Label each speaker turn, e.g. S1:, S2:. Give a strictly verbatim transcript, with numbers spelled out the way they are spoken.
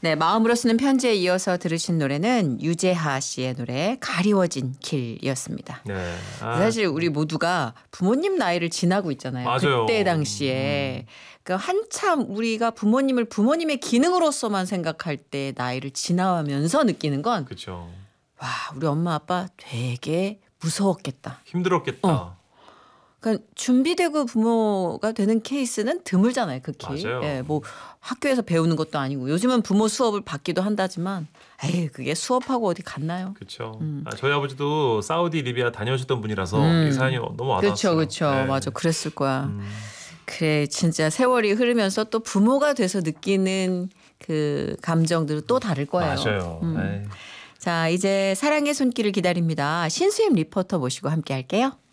S1: 네, 마음으로 쓰는 편지에 이어서 들으신 노래는 유재하 씨의 노래 가리워진 길이었습니다.
S2: 네. 아,
S1: 사실 우리 모두가 부모님 나이를 지나고 있잖아요.
S2: 맞아요.
S1: 그때 당시에. 그러니까 한참 우리가 부모님을 부모님의 기능으로서만 생각할 때 나이를 지나면서 느끼는 건
S2: 그렇죠.
S1: 와, 우리 엄마 아빠 되게 무서웠겠다.
S2: 힘들었겠다.
S1: 어. 그러니까 준비되고 부모가 되는 케이스는 드물잖아요. 극히.
S2: 맞아요.
S1: 예, 뭐 학교에서 배우는 것도 아니고 요즘은 부모 수업을 받기도 한다지만 에이 그게 수업하고 어디 갔나요?
S2: 그렇죠.
S1: 음.
S2: 아, 저희 아버지도 사우디 리비아 다녀오셨던 분이라서
S1: 음.
S2: 이 사연이 너무 와닿았어요.
S1: 그렇죠. 그렇죠.
S2: 네.
S1: 맞아. 그랬을 거야.
S2: 음.
S1: 그래 진짜 세월이 흐르면서 또 부모가 돼서 느끼는 그 감정들은 또 다를 거예요.
S2: 맞아요.
S1: 음.
S2: 에이.
S1: 자 이제 사랑의 손길을 기다립니다. 신수임 리포터 모시고 함께 할게요.